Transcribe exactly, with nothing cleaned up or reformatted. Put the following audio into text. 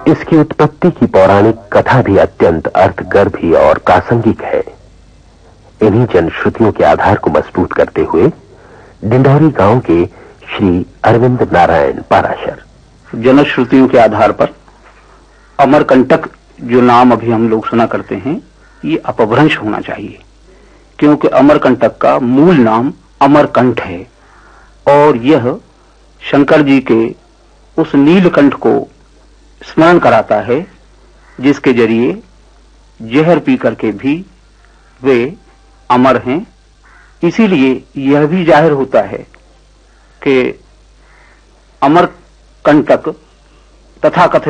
इसकी उत्पत्ति की पौराणिक कथा भी अत्यंत अर्थगर्भी और प्रासंगिक है। इन्हीं जनश्रुतियों के आधार को मजबूत करते हुए डिंडौरी गांव के श्री अरविंद नारायण पाराशर जनश्रुतियों के आधार पर अमरकंटक जो नाम अभी हम लोग सुना करते हैं, ये अपभ्रंश होना चाहिए, क्योंकि अमरकंटक का मूल नाम अमरकंठ है और यह शंकर जी के उस नीलकंठ को स्मरण कराता है जिसके जरिए जहर पी करके भी वे अमर हैं। इसीलिए यह भी जाहिर होता है कि अमरकंटक तथाकथित